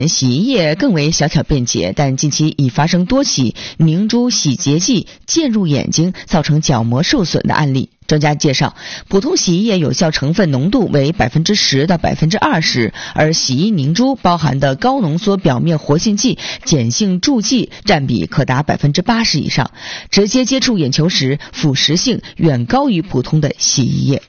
洗衣液更为小巧便捷，但近期已发生多起明珠洗洁剂溅入眼睛，造成角膜受损的案例。专家介绍，普通洗衣液有效成分浓度为 10%到 20%， 而洗衣凝珠包含的高浓缩表面活性剂、碱性助剂占比可达 80% 以上，直接接触眼球时腐蚀性远高于普通的洗衣液。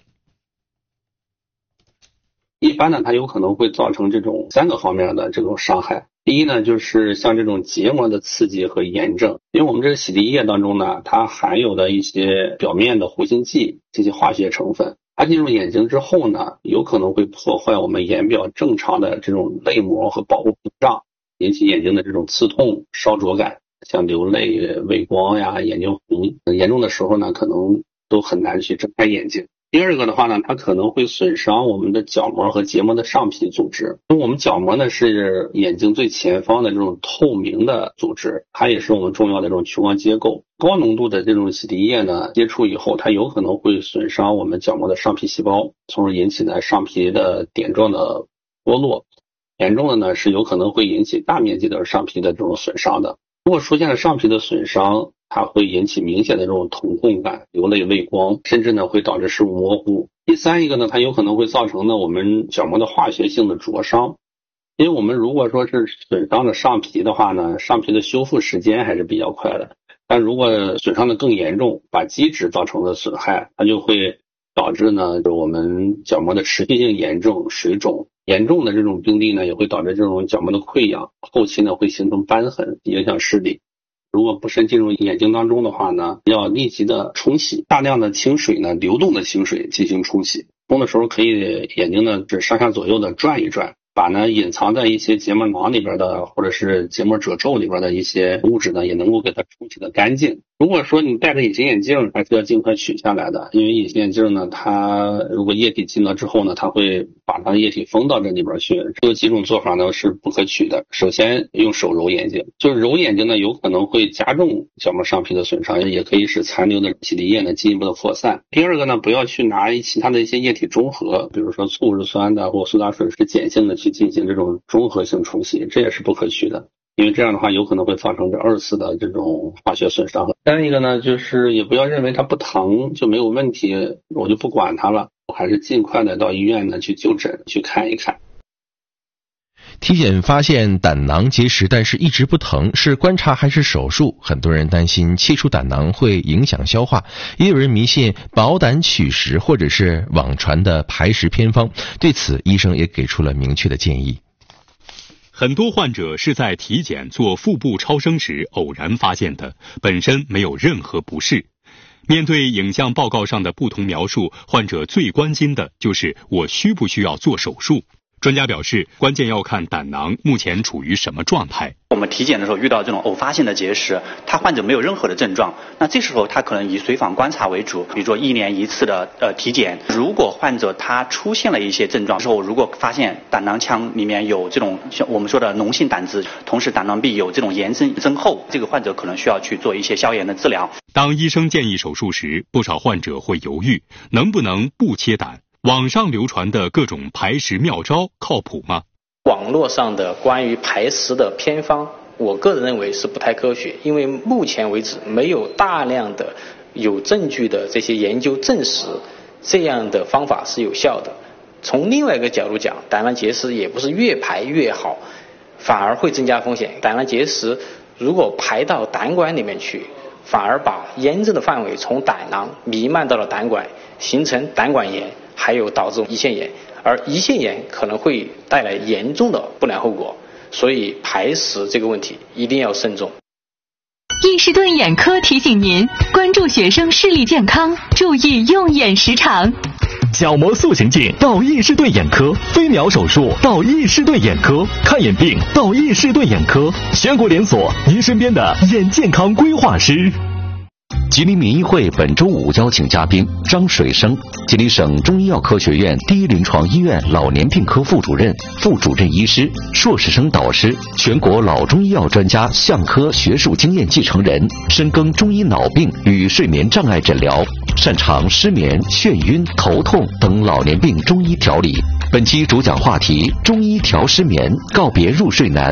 一般呢，它有可能会造成这种3个方面的这种伤害。第一呢，就是像这种结膜的刺激和炎症，因为我们这个洗涤液当中呢，它含有的一些表面的活性剂这些化学成分，它进入眼睛之后呢，有可能会破坏我们眼表正常的这种泪膜和保护屏障，引起眼睛的这种刺痛、烧灼感，像流泪、畏光呀、眼睛红，严重的时候呢，可能都很难去睁开眼睛。第二个的话呢，它可能会损伤我们的角膜和结膜的上皮组织。因为我们角膜呢是眼睛最前方的这种透明的组织，它也是我们重要的这种屈光结构。高浓度的这种洗涤液呢，接触以后，它有可能会损伤我们角膜的上皮细胞，从而引起呢上皮的点状的脱落。严重的呢是有可能会引起大面积的上皮的这种损伤的。如果出现了上皮的损伤，它会引起明显的这种疼痛感、流泪、畏光，甚至呢会导致视物模糊。第三一个呢，它有可能会造成呢我们角膜的化学性的灼伤。因为我们如果说是损伤了上皮的话呢，上皮的修复时间还是比较快的。但如果损伤的更严重，把基质造成了损害，它就会导致呢我们角膜的持续性炎症、水肿。严重的这种病例呢，也会导致这种角膜的溃疡，后期呢会形成瘢痕，影响视力。如果不慎进入眼睛当中的话呢，要立即的冲洗，大量的清水呢，流动的清水进行冲洗。冲的时候可以眼睛呢是上下左右的转一转，把呢隐藏在一些结膜囊里边的或者是结膜褶皱里边的一些物质呢，也能够给它冲洗的干净。如果说你戴着隐形眼镜，还是要尽快取下来的，因为隐形眼镜呢，它如果液体进了之后呢，它会把它的液体封到这里边去。这有几种做法呢是不可取的。首先用手揉眼睛，就是揉眼睛呢有可能会加重角膜上皮的损伤，也可以使残留的洗涤液呢进一步的扩散。第二个呢，不要去拿其他的一些液体中和，比如说醋是酸的或苏打水是碱性的去进行这种中和性冲洗，这也是不可取的。因为这样的话有可能会造成这2次的这种化学损伤。再一个呢，就是也不要认为它不疼就没有问题，我就不管它了，我还是尽快的到医院呢去就诊去看一看。 体检发现胆囊结石，但是一直不疼，是观察还是手术？很多人担心切除胆囊会影响消化，也有人迷信保胆取石或者是网传的排石偏方。对此，医生也给出了明确的建议。 很多患者是在体检做腹部超声时偶然发现的，本身没有任何不适。面对影像报告上的不同描述，患者最关心的就是我需不需要做手术。专家表示，关键要看胆囊目前处于什么状态。 我们体检的时候遇到这种偶发性的结石，他患者没有任何的症状，那这时候他可能以随访观察为主，比如说1年1次的体检。如果患者他出现了一些症状之后，如果发现胆囊腔里面有这种像我们说的脓性胆汁，同时胆囊壁有这种炎症增厚，这个患者可能需要去做一些消炎的治疗。 当医生建议手术时，不少患者会犹豫，能不能不切胆？网上流传的各种排石妙招靠谱吗？ 网络上的关于排石的偏方，我个人认为是不太科学，因为目前为止没有大量的有证据的这些研究证实这样的方法是有效的。从另外一个角度讲，胆囊结石也不是越排越好，反而会增加风险。胆囊结石如果排到胆管里面去，反而把炎症的范围从胆囊弥漫到了胆管，形成胆管炎，还有导致胰腺炎，而胰腺炎可能会带来严重的不良后果，所以排石这个问题一定要慎重。 易士顿眼科提醒您，关注学生视力健康，注意用眼时长。 角膜塑形镜到易士顿眼科，飞秒手术到易士顿眼科，看眼病到易士顿眼科，全国连锁，您身边的眼健康规划师。 吉林民医会本周五邀请嘉宾张水生，吉林省中医药科学院第一临床医院老年病科副主任、副主任医师、硕士生导师，全国老中医药专家相科学术经验继承人，深耕中医脑病与睡眠障碍诊疗，擅长失眠、眩晕、头痛等老年病中医调理。本期主讲话题：中医调失眠，告别入睡难，